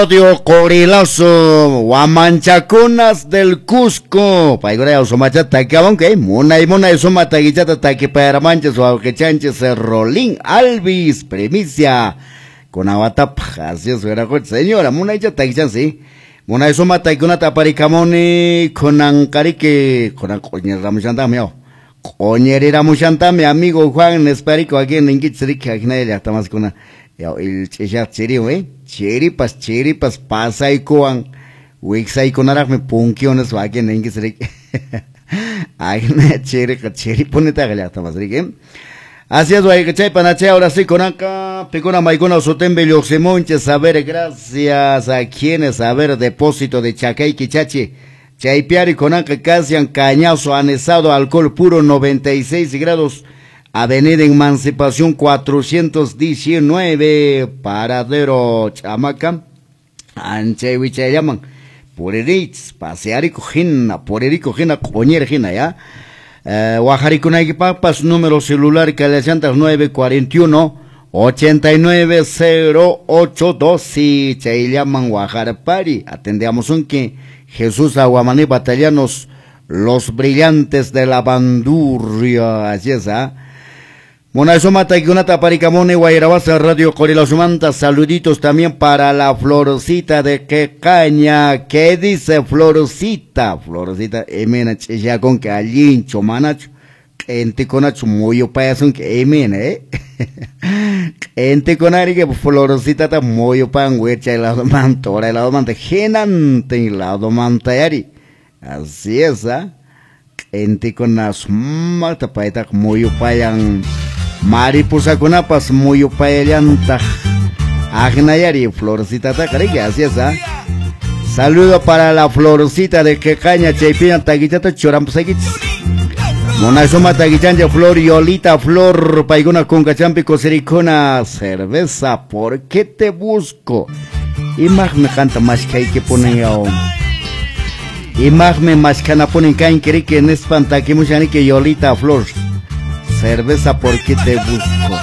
Radio Corilazo, Huamanchacunas del Cusco. Paigora ya somacha taqueaban que mona y soma taguichata taque para manches o que chanches Rolín Alvis, primicia. Con aguatap, así es, señora, mona y taguichan, sí. Mona y soma taqueuna taparicamoni con ancarique, con coñera muchantame, coñera muchantame, amigo Juan, esperico aquí en Ingitzrique, aquí nadie le está más con una. El checha cheri, cheripas pasa y coan wixa y con arak me punkiones va que nengue sere ay na cheri poneta galata más rique así es güey que chay panache ahora sí con acá picona maicona sotembe loxemonche saber gracias a quienes saber depósito de Chacay Quichachi chay piari con acá casi han cañazo anesado alcohol puro 96 grados. Avenida Emancipación 419, Paradero Chamaca, Anchevicha llaman, Porerich, Pasearico Gina, Coñer Gina, ya. Guajaricunaiki Papas, número celular Calasantas 941 890812, Chay llaman Guajarapari, atendemos un que Jesús Aguamaní Batallones, los brillantes de la bandurria, así es, ¿ah? Mona Somata y una taparicamone Guairabasa Radio Corilazumanta, saluditos también para la Florcita de Quecaña. ¿Qué dice Florcita? Florcita, emena ya con que allincho manacho, gente con acho muy payason que emena, gente con ari que Florcita ta muy pan huecha el lado mantora, el lado manta, genante el lado mantayari. Así es, ¿ah? Gente con las mata paita muy payan. Mariposa con apas muy upayallanta Agnayari Florcita Tacarilla, así es, ¿ah? Saludo para la Florcita de Quecaña, Chaypian Taguichata Chorampusagits Monazoma Taguichanja Flor, Yolita Flor, Paigona con Cachampi Cosericona, cerveza, ¿por qué te busco? Imagme canta más que hay que poner a Imagme más cana ponen caen que en espanta que mucha que Yolita Flor. Cerveza, ¿por qué te busco?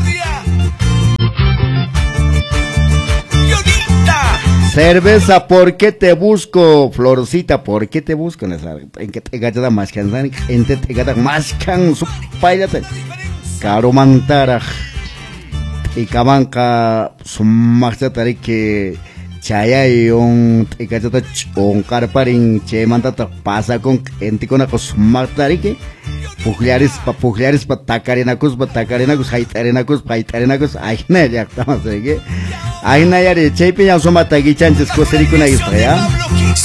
Cerveza, ¿por qué te busco? Florcita, ¿por qué te busco? En que te gata más cansan, en que te gata más can su pailate. Caro mantara y cabanca su maxatari que chaya y un gata un carparin che mantata pasa con enti con acos maxatari que Pugliaris pa takarenacus, haitarenacus, ay na ya estamos aquí. Ay na ya de chepe ya somata aquí chances coserico na ya.